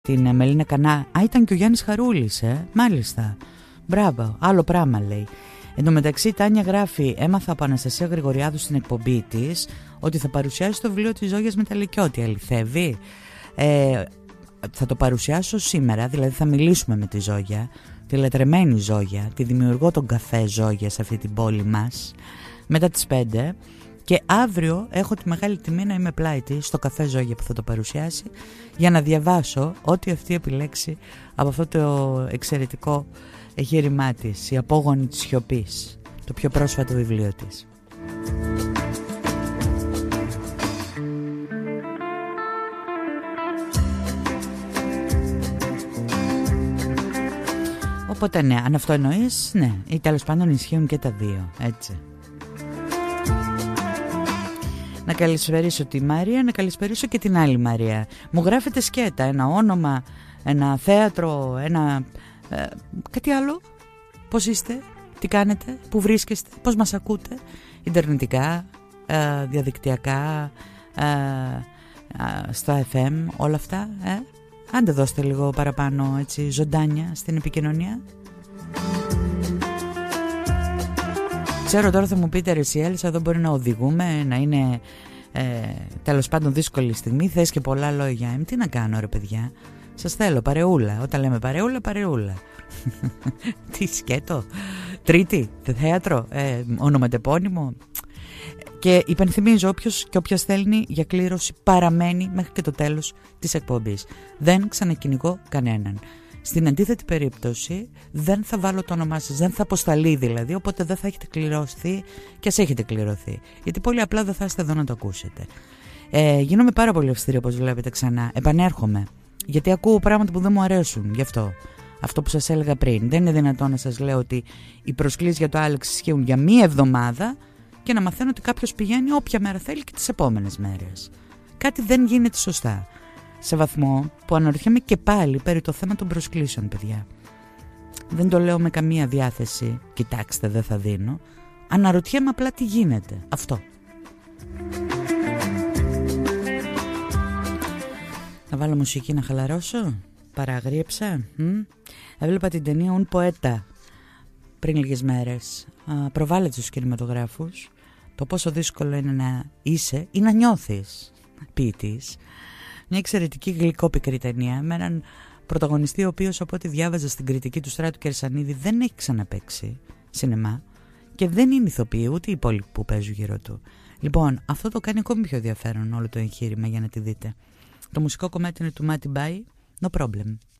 την Μελίνα Κανά. Α, ήταν και ο Γιάννης Χαρούλης, μάλιστα. Μπράβο, άλλο πράγμα λέει. Εν τω μεταξύ η Τάνια γράφει: έμαθα από Αναστασία Γρηγοριάδου στην εκπομπή της ότι θα παρουσιάσει το βιβλίο της Ζόγιας Μεταλλικιώτη. Αληθεύει? Θα το παρουσιάσω σήμερα, δηλαδή θα μιλήσουμε με τη Ζόγια, τη λατρεμένη Ζόγια, τη δημιουργό των καφέ Ζόγια σε αυτή την πόλη μας, μετά τις 5. Και αύριο έχω τη μεγάλη τιμή να είμαι πλάι της στο καφέ Ζόγια που θα το παρουσιάσει, για να διαβάσω ό,τι αυτή επιλέξει από αυτό το εξαιρετικό εγχείρημά της, η απόγονη της σιωπής, το πιο πρόσφατο βιβλίο της. Οπότε ναι, αν αυτό εννοείς, ναι, ή τέλος πάντων ισχύουν και τα δύο, έτσι. Να καλησπερίσω τη Μαρία, να καλησπερίσω και την άλλη Μαρία. Μου γράφετε σκέτα, ένα όνομα, ένα θέατρο, ένα... κάτι άλλο? Πώς είστε, τι κάνετε, πού βρίσκεστε, πώς μας ακούτε? Ιντερνετικά, διαδικτυακά, στα FM, όλα αυτά, Άντε δώστε λίγο παραπάνω έτσι, ζωντάνια στην επικοινωνία. Ξέρω τώρα θα μου πείτε, ρε εσύ Έλισσα, εδώ μπορεί να οδηγούμε, να είναι τέλος πάντων δύσκολη στιγμή, θες και πολλά λόγια. Τι να κάνω ρε παιδιά, σας θέλω παρεούλα. Όταν λέμε παρεούλα, παρεούλα. Τι σκέτο, Τρίτη, θέατρο, ονοματεπώνυμο. Και υπενθυμίζω, όποιος και όποια στέλνει για κλήρωση παραμένει μέχρι και το τέλος της εκπομπής. Δεν ξανακυνηγώ κανέναν. Στην αντίθετη περίπτωση δεν θα βάλω το όνομά σας, δεν θα αποσταλεί δηλαδή, οπότε δεν θα έχετε κληρωθεί και ας έχετε κληρωθεί. Γιατί πολύ απλά δεν θα είστε εδώ να το ακούσετε. Γίνομαι πάρα πολύ αυστηρή όπως βλέπετε ξανά. Επανέρχομαι. Γιατί ακούω πράγματα που δεν μου αρέσουν. Γι' αυτό που σας έλεγα πριν. Δεν είναι δυνατόν να σας λέω ότι οι προσκλήσεις για το Άλεξ ισχύουν για μία εβδομάδα και να μαθαίνω ότι κάποιος πηγαίνει όποια μέρα θέλει και τις επόμενες μέρες. Κάτι δεν γίνεται σωστά. Σε βαθμό που αναρωτιέμαι και πάλι περί το θέμα των προσκλήσεων, παιδιά. Δεν το λέω με καμία διάθεση. Κοιτάξτε, δεν θα δίνω. Αναρωτιέμαι απλά τι γίνεται. Αυτό. Να βάλω μουσική να χαλαρώσω. Παραγρίεψα. Έβλεπα την ταινία «Un Poeta» πριν λίγες μέρες. Προβάλλεται στους κινηματογράφους το πόσο δύσκολο είναι να είσαι ή να νιώθεις ποιητής. Μια εξαιρετική γλυκόπικρη ταινία με έναν πρωταγωνιστή ο οποίος, από ό,τι διάβαζα στην κριτική του Στράτου Κερσανίδη, δεν έχει ξαναπαίξει σινεμά και δεν είναι ηθοποιοί ούτε οι υπόλοιποι που παίζουν γύρω του. Λοιπόν, αυτό το κάνει ακόμη πιο ενδιαφέρον όλο το εγχείρημα για να τη δείτε. Το μουσικό κομμάτι είναι του Μάτι Μπάι, No Problem.